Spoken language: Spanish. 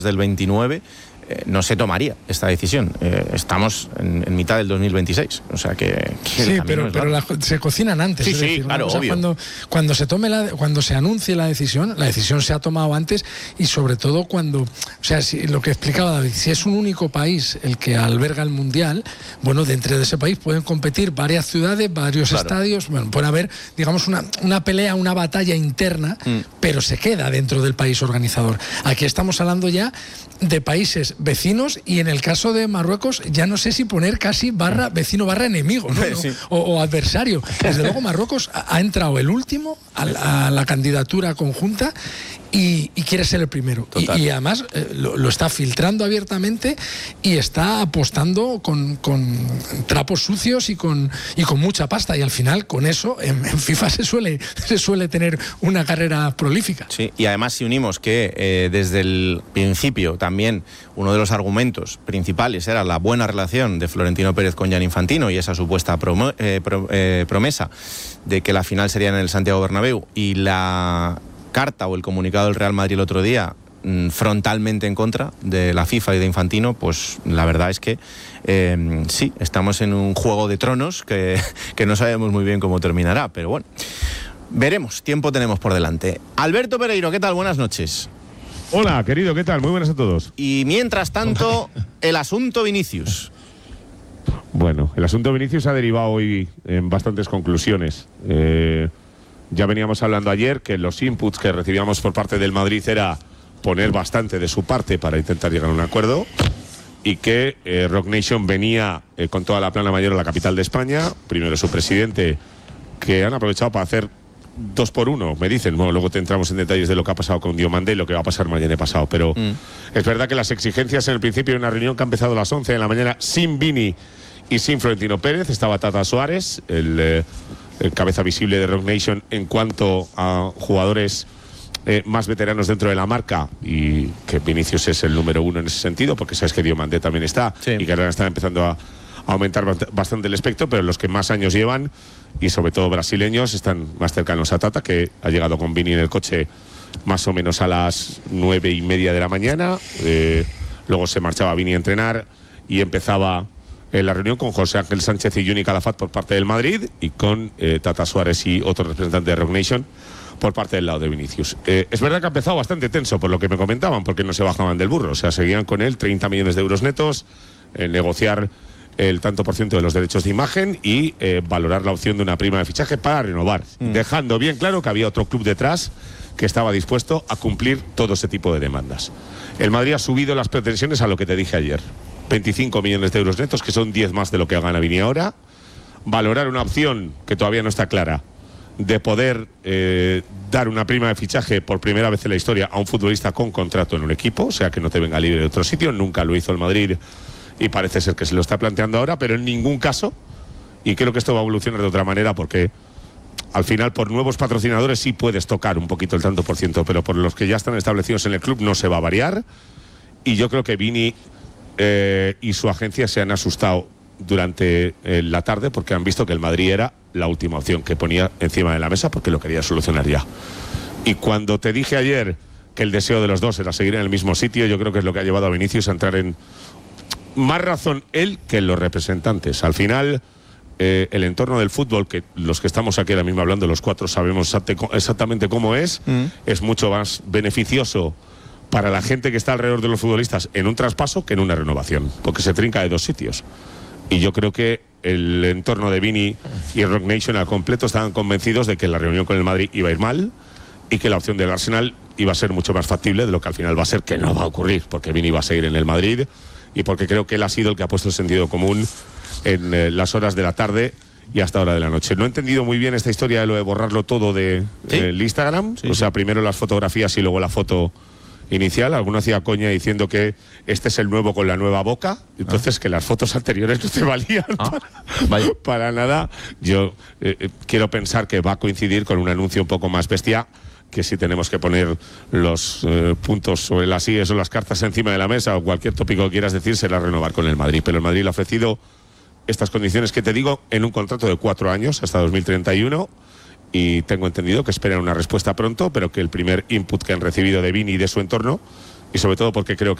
del 29 no se tomaría esta decisión. Estamos en mitad del 2026, o sea que sí, pero se cocinan antes. Sí, es decir, claro, obvio. Cuando se anuncie la decisión se ha tomado antes, y sobre todo cuando, o sea, lo que explicaba David, si es un único país el que alberga el Mundial, bueno, dentro de ese país pueden competir varias ciudades, varios estadios, bueno, puede haber, digamos, una pelea, una batalla interna, pero se queda dentro del país organizador. Aquí estamos hablando ya de países vecinos, y en el caso de Marruecos ya no sé si poner casi vecino enemigo, ¿no? Sí. o adversario. Desde luego Marruecos ha entrado el último a la candidatura conjunta y quiere ser el primero. Y además lo está filtrando abiertamente y está apostando con trapos sucios y con mucha pasta, y al final con eso en FIFA se suele tener una carrera prolífica. Sí, y además si unimos que desde el principio también uno de los argumentos principales era la buena relación de Florentino Pérez con Gianni Infantino y esa supuesta promesa de que la final sería en el Santiago Bernabéu, y la carta o el comunicado del Real Madrid el otro día frontalmente en contra de la FIFA y de Infantino, pues la verdad es que sí, estamos en un juego de tronos que no sabemos muy bien cómo terminará, pero bueno, veremos, tiempo tenemos por delante. Alberto Pereiro, ¿qué tal? Buenas noches. Hola, querido, ¿qué tal? Muy buenas a todos. Y mientras tanto, el asunto Vinicius. Bueno, el asunto Vinicius ha derivado hoy en bastantes conclusiones. Ya veníamos hablando ayer que los inputs que recibíamos por parte del Madrid era poner bastante de su parte para intentar llegar a un acuerdo, y que Rock Nation venía con toda la plana mayor a la capital de España, primero su presidente, que han aprovechado para hacer 2 por 1, me dicen. Bueno, luego te entramos en detalles de lo que ha pasado con Diomandé y lo que va a pasar mañana pasado, pero es verdad que las exigencias en el principio de una reunión que ha empezado a las 11 de la mañana sin Vini y sin Florentino Pérez. Estaba Tata Suárez, el cabeza visible de Rock Nation en cuanto a jugadores más veteranos dentro de la marca, y que Vinicius es el número 1 en ese sentido, porque sabes que Diomandé también está, sí, y que ahora están empezando a aumentar bastante el espectro, pero los que más años llevan, y sobre todo brasileños, están más cercanos a Tata, que ha llegado con Vini en el coche más o menos a las 9:30 de la mañana. Luego se marchaba Vini a entrenar y empezaba la reunión con José Ángel Sánchez y Juni Calafat por parte del Madrid, y con Tata Suárez y otro representante de Rock Nation por parte del lado de Vinicius. Es verdad que ha empezado bastante tenso por lo que me comentaban, porque no se bajaban del burro, o sea, seguían con él 30 millones de euros netos, negociar el tanto por ciento de los derechos de imagen y valorar la opción de una prima de fichaje para renovar, dejando bien claro que había otro club detrás que estaba dispuesto a cumplir todo ese tipo de demandas. El Madrid ha subido las pretensiones a lo que te dije ayer, 25 millones de euros netos, que son 10 más de lo que gana Vini ahora. Valorar una opción que todavía no está clara, de poder dar una prima de fichaje por primera vez en la historia a un futbolista con contrato en un equipo, o sea, que no te venga libre de otro sitio. Nunca lo hizo el Madrid y parece ser que se lo está planteando ahora, pero en ningún caso, y creo que esto va a evolucionar de otra manera, porque al final por nuevos patrocinadores sí puedes tocar un poquito el tanto por ciento, pero por los que ya están establecidos en el club no se va a variar. Y yo creo que Vini y su agencia se han asustado durante la tarde, porque han visto que el Madrid era la última opción que ponía encima de la mesa, porque lo quería solucionar ya. Y cuando te dije ayer que el deseo de los dos era seguir en el mismo sitio, yo creo que es lo que ha llevado a Vinicius a entrar en más razón él que los representantes. Al final, el entorno del fútbol, que los que estamos aquí ahora mismo hablando, los cuatro sabemos exactamente cómo es mucho más beneficioso para la gente que está alrededor de los futbolistas en un traspaso que en una renovación, porque se trinca de dos sitios. Y yo creo que el entorno de Vini y Rock Nation al completo estaban convencidos de que la reunión con el Madrid iba a ir mal, y que la opción del Arsenal iba a ser mucho más factible de lo que al final va a ser, que no va a ocurrir, porque Vini va a seguir en el Madrid, y porque creo que él ha sido el que ha puesto el sentido común en las horas de la tarde y hasta hora de la noche. No he entendido muy bien esta historia de lo de borrarlo todo de el Instagram, o sea, primero las fotografías y luego la foto inicial. Alguno hacía coña diciendo que este es el nuevo con la nueva boca, entonces que las fotos anteriores no te valían para nada. Yo quiero pensar que va a coincidir con un anuncio un poco más bestia, que si tenemos que poner los puntos sobre las IES o las cartas encima de la mesa, o cualquier tópico que quieras decir, será renovar con el Madrid. Pero el Madrid le ha ofrecido estas condiciones que te digo en un contrato de 4 años hasta 2031, y tengo entendido que esperan una respuesta pronto, pero que el primer input que han recibido de Vini y de su entorno y sobre todo porque creo que